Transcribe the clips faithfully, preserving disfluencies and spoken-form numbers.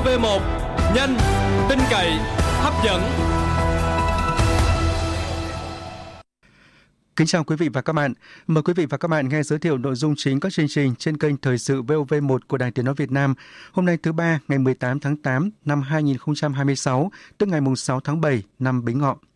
vê một, nhanh, tin cậy, hấp dẫn. Kính chào quý vị và các bạn. Mời quý vị và các bạn nghe giới thiệu nội dung chính các chương trình trên kênh Thời sự vê o vê một của Đài Tiếng nói Việt Nam. Hôm nay thứ ba, ngày mười tám tháng tám năm hai nghìn không trăm hai mươi sáu, tức ngày sáu tháng bảy năm Bính Ngọ.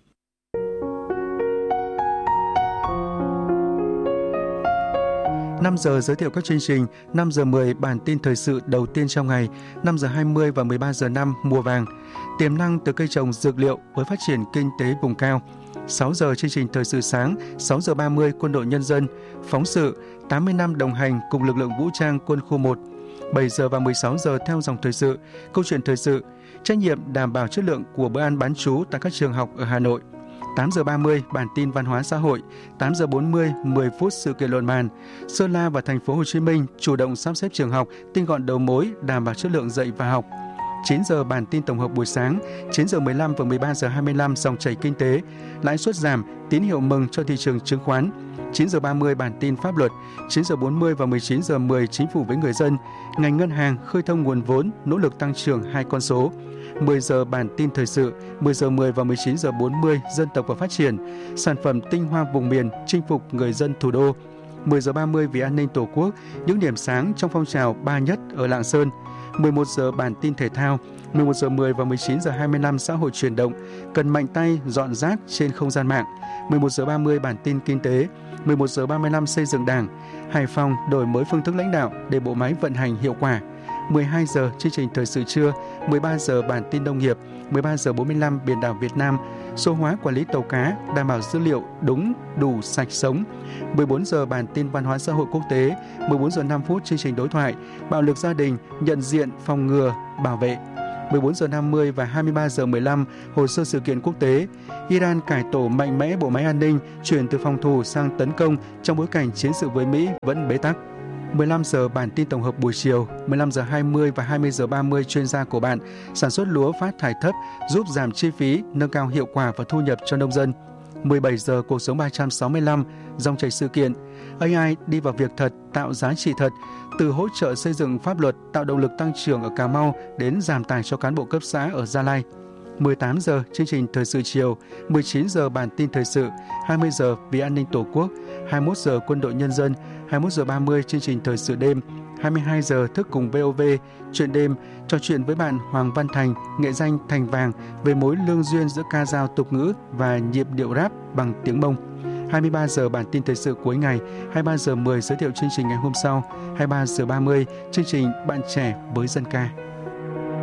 năm giờ giới thiệu các chương trình, năm giờ mười bản tin thời sự đầu tiên trong ngày, năm giờ hai mươi và mười ba giờ năm mùa vàng, tiềm năng từ cây trồng dược liệu với phát triển kinh tế vùng cao. sáu giờ chương trình thời sự sáng, sáu giờ ba mươi quân đội nhân dân, phóng sự tám mươi năm đồng hành cùng lực lượng vũ trang quân khu một. bảy giờ và mười sáu giờ theo dòng thời sự, câu chuyện thời sự, trách nhiệm đảm bảo chất lượng của bữa ăn bán trú tại các trường học ở Hà Nội. tám giờ ba mươi bản tin văn hóa xã hội, tám giờ bốn mươi mười phút sự kiện luận bàn. Sơn La và thành phố Hồ Chí Minh chủ động sắp xếp trường học tinh gọn đầu mối, đảm bảo chất lượng dạy và học. chín giờ bản tin tổng hợp buổi sáng, chín giờ mười lăm và mười ba giờ hai mươi lăm dòng chảy kinh tế, lãi suất giảm, tín hiệu mừng cho thị trường chứng khoán. chín giờ ba mươi bản tin pháp luật, chín giờ bốn mươi và mười chín giờ mười chính phủ với người dân, ngành ngân hàng khơi thông nguồn vốn, nỗ lực tăng trưởng hai con số. mười giờ bản tin thời sự, mười giờ mười và mười chín giờ bốn mươi dân tộc và phát triển, sản phẩm tinh hoa vùng miền chinh phục người dân thủ đô. mười giờ ba mươi vì an ninh Tổ quốc, những điểm sáng trong phong trào ba nhất ở Lạng Sơn. mười một giờ bản tin thể thao, mười một giờ mười và mười chín giờ hai mươi lăm xã hội chuyển động, cần mạnh tay dọn rác trên không gian mạng. mười một giờ ba mươi bản tin kinh tế, mười một giờ ba mươi lăm xây dựng Đảng, Hải Phòng đổi mới phương thức lãnh đạo để bộ máy vận hành hiệu quả. mười hai giờ chương trình thời sự trưa, mười ba giờ bản tin nông nghiệp, mười ba giờ bốn mươi lăm biển đảo Việt Nam, số hóa quản lý tàu cá, đảm bảo dữ liệu đúng, đủ, sạch, sống. mười bốn giờ bản tin văn hóa xã hội quốc tế, mười bốn giờ năm phút chương trình đối thoại, bạo lực gia đình, nhận diện, phòng ngừa, bảo vệ. mười bốn giờ năm mươi và hai mươi ba giờ mười lăm hồ sơ sự kiện quốc tế. Iran cải tổ mạnh mẽ bộ máy an ninh, chuyển từ phòng thủ sang tấn công trong bối cảnh chiến sự với Mỹ vẫn bế tắc. mười lăm giờ bản tin tổng hợp buổi chiều, mười lăm giờ hai mươi và hai mươi giờ ba mươi chuyên gia của bạn, sản xuất lúa phát thải thấp, giúp giảm chi phí, nâng cao hiệu quả và thu nhập cho nông dân. mười bảy giờ cuộc sống ba trăm sáu mươi lăm, dòng chảy sự kiện. a i đi vào việc thật, tạo giá trị thật, từ hỗ trợ xây dựng pháp luật, tạo động lực tăng trưởng ở Cà Mau đến giảm tải cho cán bộ cấp xã ở Gia Lai. mười tám giờ chương trình thời sự chiều, mười chín giờ bản tin thời sự, hai mươi giờ vì an ninh Tổ quốc, hai mươi mốt giờ quân đội nhân dân, hai mươi mốt giờ ba mươi chương trình thời sự đêm, hai mươi hai giờ thức cùng vê o vê, chuyện đêm, trò chuyện với bạn Hoàng Văn Thành, nghệ danh Thành Vàng về mối lương duyên giữa ca dao tục ngữ và nhịp điệu rap bằng tiếng Mông. hai mươi ba giờ bản tin thời sự cuối ngày, hai mươi ba giờ mười giới thiệu chương trình ngày hôm sau, hai mươi ba giờ ba mươi chương trình Bạn trẻ với dân ca.